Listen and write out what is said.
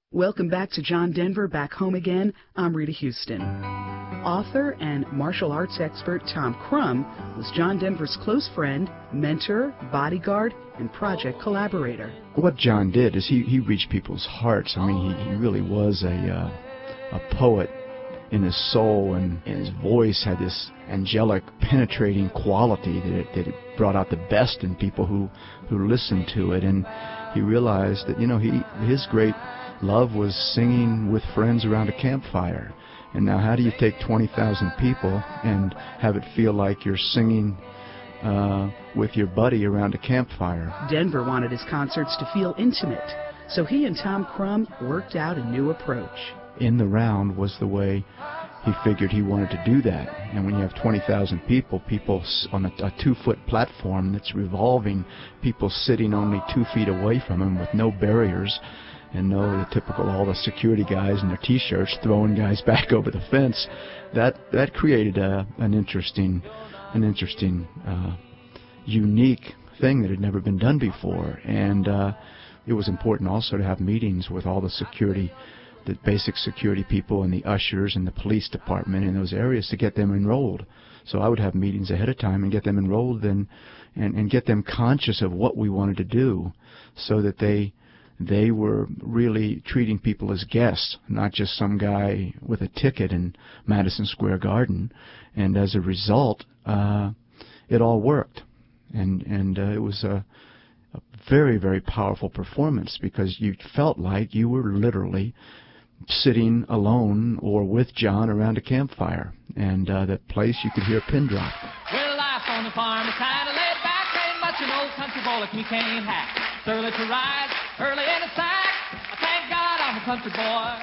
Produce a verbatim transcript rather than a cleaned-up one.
Welcome back to John Denver, Back Home Again. I'm Rita Houston. Author and martial arts expert Tom Crum was John Denver's close friend, mentor, bodyguard, and project collaborator. What John did is he, he reached people's hearts. I mean, he, he really was a, uh, a poet in his soul, and, and his voice had this angelic, penetrating quality that it, that it brought out the best in people who, who listened to it. And he realized that, you know, he his great love was singing with friends around a campfire. And now how do you take twenty thousand people and have it feel like you're singing uh, with your buddy around a campfire? Denver wanted his concerts to feel intimate, so he and Tom Crum worked out a new approach. In the Round was the way he figured he wanted to do that. And when you have twenty thousand people, people on a, a two-foot platform that's revolving, people sitting only two feet away from him with no barriers, and no the typical all the security guys in their T-shirts throwing guys back over the fence, that that created a, an interesting, an interesting, uh, unique thing that had never been done before. And uh, it was important also to have meetings with all the security, the basic security people and the ushers and the police department in those areas to get them enrolled. So I would have meetings ahead of time and get them enrolled and and, and get them conscious of what we wanted to do, so that they. They were really treating people as guests, not just some guy with a ticket in Madison Square Garden. And as a result, uh, it all worked. And and uh, it was a, a very, very powerful performance, because you felt like you were literally sitting alone or with John around a campfire. And uh, that place, you could hear a pin drop. Well, life on the farm is kind of laid back. Ain't much an old country boy like me can't hack. It's early to rise, early in the sack. Thank God I'm a country boy.